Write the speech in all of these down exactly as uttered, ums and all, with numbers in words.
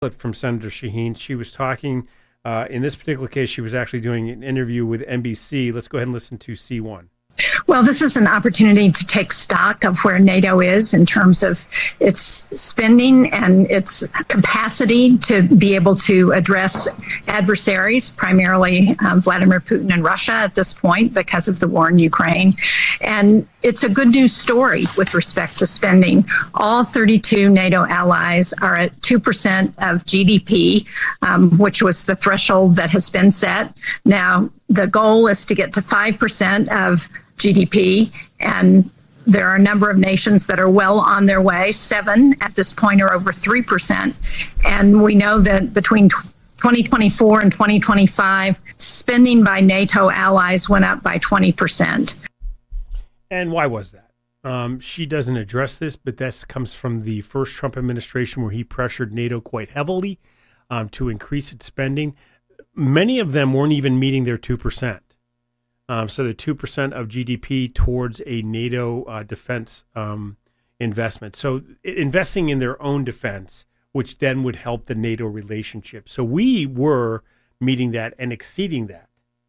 clip from Senator Shaheen. She was talking, uh, in this particular case, she was actually doing an interview with N B C. Let's go ahead and listen to C one. Well, this is an opportunity to take stock of where NATO is in terms of its spending and its capacity to be able to address adversaries, primarily um, Vladimir Putin and Russia at this point because of the war in Ukraine. And it's a good news story with respect to spending. All thirty-two NATO allies are at two percent of G D P, um, which was the threshold that has been set. Now, the goal is to get to five percent of G D P, and there are a number of nations that are well on their way. Seven at this point are over three percent. And we know that between twenty twenty-four and twenty twenty-five, spending by NATO allies went up by twenty percent. And why was that? Um, she doesn't address this, but this comes from the first Trump administration where he pressured NATO quite heavily um, to increase its spending. Many of them weren't even meeting their two percent. Um, so the two percent of G D P towards a NATO uh, defense um, investment. So investing in their own defense, which then would help the NATO relationship. So we were meeting that and exceeding that.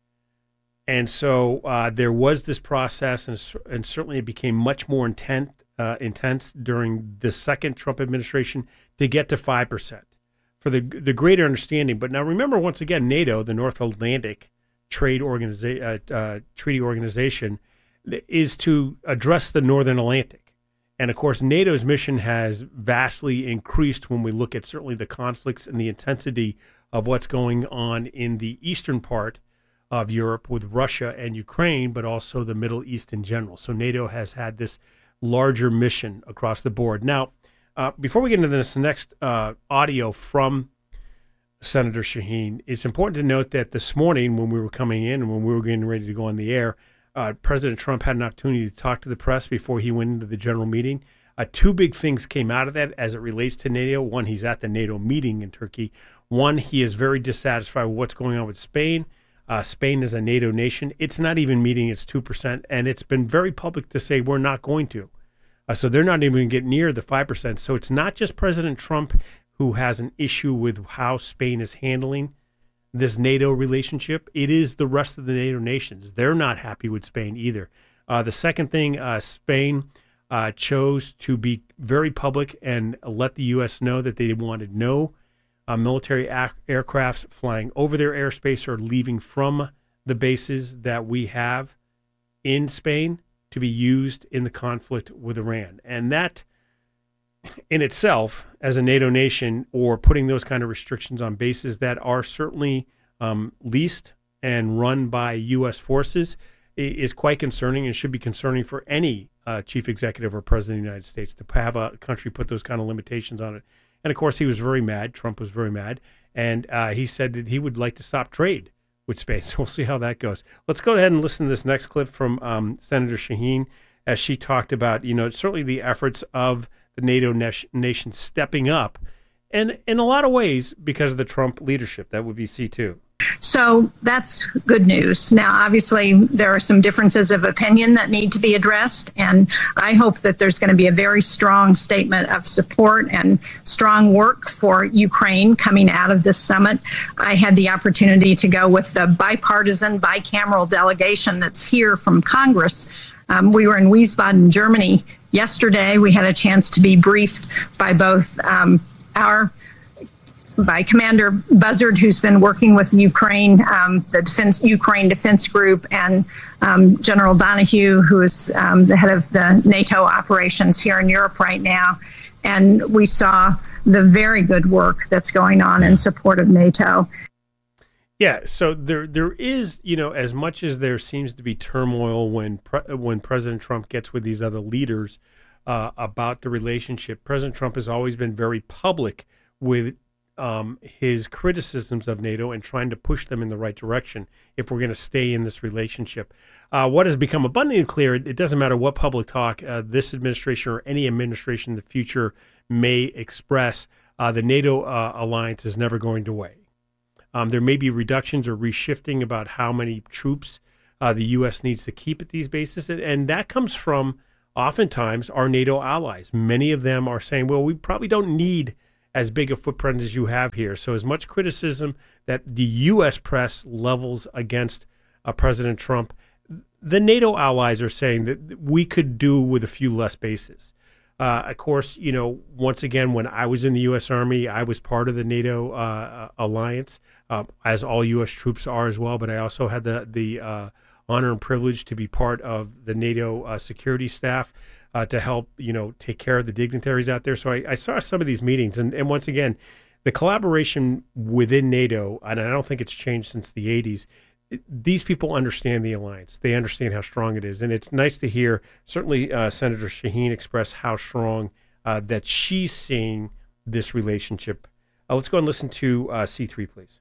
And so uh, there was this process, and, and certainly it became much more intent, uh, intense during the second Trump administration to get to five percent for the the greater understanding. But now remember, once again, NATO, the North Atlantic Trade Organiza- uh, uh, Treaty Organization, is to address the Northern Atlantic. And of course, NATO's mission has vastly increased when we look at certainly the conflicts and the intensity of what's going on in the eastern part of Europe with Russia and Ukraine, but also the Middle East in general. So NATO has had this larger mission across the board. Now, uh, before we get into this next uh, audio from Senator Shaheen, it's important to note that this morning when we were coming in and when we were getting ready to go on the air, uh, President Trump had an opportunity to talk to the press before he went into the general meeting. Uh, two big things came out of that as it relates to NATO. One, he's at the NATO meeting in Turkey. One, he is very dissatisfied with what's going on with Spain. Uh, Spain is a NATO nation. It's not even meeting its two percent, and it's been very public to say we're not going to. Uh, so they're not even going to get near the five percent. So it's not just President Trump who has an issue with how Spain is handling this NATO relationship. It is the rest of the NATO nations. They're not happy with Spain either. Uh, the second thing, uh, Spain uh, chose to be very public and let the U S know that they wanted no uh, military ac- aircrafts flying over their airspace or leaving from the bases that we have in Spain to be used in the conflict with Iran. And that in itself, as a NATO nation, or putting those kind of restrictions on bases that are certainly um, leased and run by U S forces, is quite concerning and should be concerning for any uh, chief executive or president of the United States to have a country put those kind of limitations on it. And of course, he was very mad. Trump was very mad. And uh, he said that he would like to stop trade with Spain. So we'll see how that goes. Let's go ahead and listen to this next clip from um, Senator Shaheen as she talked about, you know, certainly the efforts of the NATO nation stepping up, and in a lot of ways because of the Trump leadership. That would be C two. So that's good news. Now, obviously, there are some differences of opinion that need to be addressed, and I hope that there's going to be a very strong statement of support and strong work for Ukraine coming out of this summit. I had the opportunity to go with the bipartisan, bicameral delegation that's here from Congress. Um, we were in Wiesbaden, Germany yesterday. We had a chance to be briefed by both um, our, by Commander Buzzard, who's been working with Ukraine, um, the defense, Ukraine Defense Group, and um, General Donahue, who is um, the head of the NATO operations here in Europe right now. And we saw the very good work that's going on in support of NATO. Yeah, so there there is, you know, as much as there seems to be turmoil when pre- when President Trump gets with these other leaders uh, about the relationship, President Trump has always been very public with um, his criticisms of NATO and trying to push them in the right direction if we're going to stay in this relationship. Uh, what has become abundantly clear, it, it doesn't matter what public talk uh, this administration or any administration in the future may express, uh, the NATO uh, alliance is never going away. Um, there may be reductions or reshifting about how many troops uh, the U S needs to keep at these bases. And, and that comes from oftentimes our NATO allies. Many of them are saying, well, we probably don't need as big a footprint as you have here. So as much criticism that the U S press levels against uh, President Trump, the NATO allies are saying that we could do with a few less bases. Uh, of course, you know, once again, when I was in the U S Army, I was part of the NATO uh, alliance, uh, as all U S troops are as well. But I also had the the uh, honor and privilege to be part of the NATO uh, security staff uh, to help, you know, take care of the dignitaries out there. So I, I saw some of these meetings, and, and once again, the collaboration within NATO, and I don't think it's changed since the eighties. These people understand the alliance. They understand how strong it is. And it's nice to hear, certainly uh, Senator Shaheen express how strong uh, that she's seeing this relationship. Uh, let's go and listen to uh, C three, please.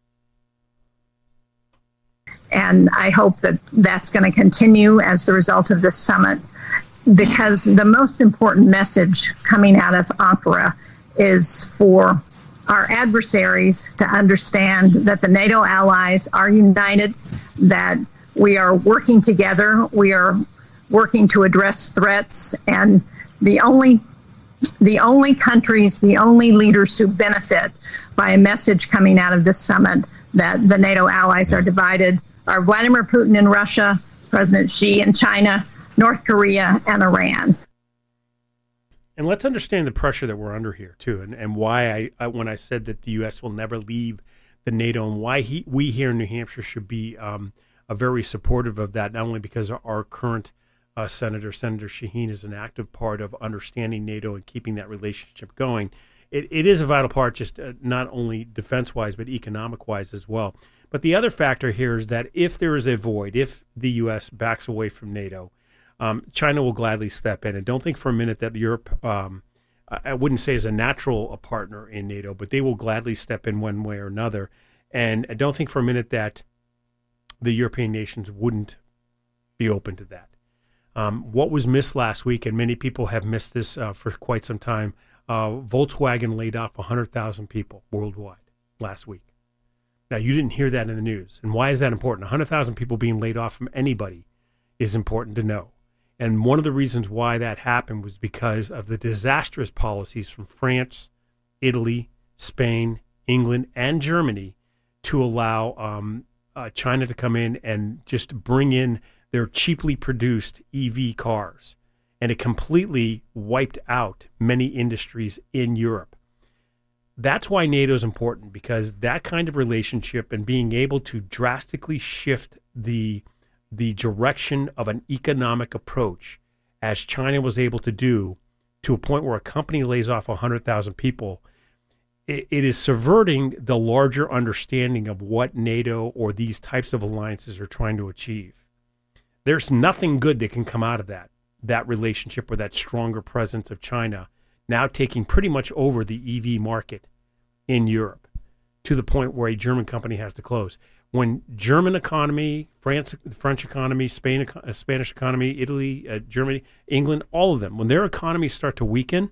And I hope that that's going to continue as the result of this summit, because the most important message coming out of Ankara is for our adversaries to understand that the NATO allies are united, that we are working together, we are working to address threats, and the only the only countries, the only leaders who benefit by a message coming out of this summit that the NATO allies are divided are Vladimir Putin in Russia, President Xi in China, North Korea, and Iran. And let's understand the pressure that we're under here, too, and, and why I, I when I said that the U S will never leave the NATO, and why he, we here in New Hampshire should be um, a very supportive of that, not only because our, our current uh, Senator, Senator Shaheen, is an active part of understanding NATO and keeping that relationship going. It, it is a vital part, just uh, not only defense-wise, but economic-wise as well. But the other factor here is that if there is a void, if the U S backs away from NATO, um, China will gladly step in. And don't think for a minute that Europe, um, I wouldn't say is a natural partner in NATO, but they will gladly step in one way or another. And I don't think for a minute that the European nations wouldn't be open to that. Um, what was missed last week, and many people have missed this uh, for quite some time, uh, Volkswagen laid off one hundred thousand people worldwide last week. Now, you didn't hear that in the news. And why is that important? one hundred thousand people being laid off from anybody is important to know. And one of the reasons why that happened was because of the disastrous policies from France, Italy, Spain, England, and Germany to allow um, uh, China to come in and just bring in their cheaply produced E V cars. And it completely wiped out many industries in Europe. That's why NATO is important, because that kind of relationship and being able to drastically shift the the direction of an economic approach, as China was able to do, to a point where a company lays off one hundred thousand people, it, it is subverting the larger understanding of what NATO or these types of alliances are trying to achieve. There's nothing good that can come out of that, that relationship or that stronger presence of China now taking pretty much over the E V market in Europe, to the point where a German company has to close. When German economy, France, French economy, Spain, uh, Spanish economy, Italy, uh, Germany, England, all of them, when their economies start to weaken,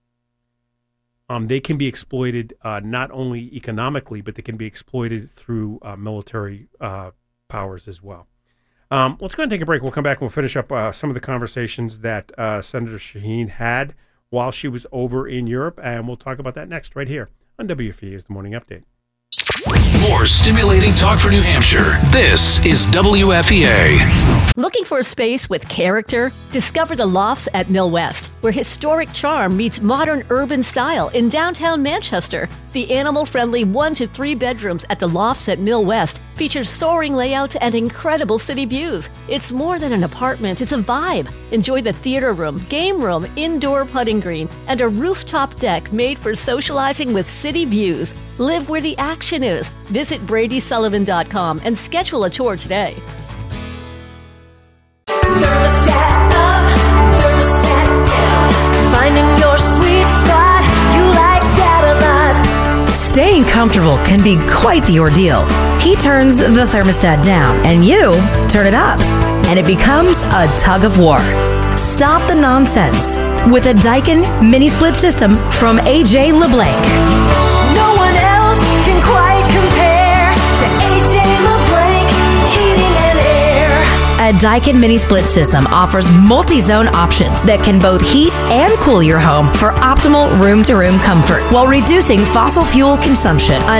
um, they can be exploited uh, not only economically, but they can be exploited through uh, military uh, powers as well. Um, let's go ahead and take a break. We'll come back and we'll finish up uh, some of the conversations that uh, Senator Shaheen had while she was over in Europe, and we'll talk about that next right here on W F E A's The Morning Update. More stimulating talk for New Hampshire. This is W F E A. Looking for a space with character? Discover the Lofts at Mill West, where historic charm meets modern urban style in downtown Manchester. The animal-friendly one to three bedrooms at the Lofts at Mill West features soaring layouts and incredible city views. It's more than an apartment, it's a vibe. Enjoy the theater room, game room, indoor putting green, and a rooftop deck made for socializing with city views. Live where the action is. Visit Brady Sullivan dot com and schedule a tour today. Thermostat up, thermostat down. Finding your sweet spot, you like that a lot. Staying comfortable can be quite the ordeal. He turns the thermostat down, and you turn it up, and it becomes a tug of war. Stop the nonsense with a Daikin mini split system from A J LeBlanc. No one else can quite compare to A J LeBlanc Heating and Air. A Daikin Mini Split System offers multi-zone options that can both heat and cool your home for optimal room-to-room comfort while reducing fossil fuel consumption.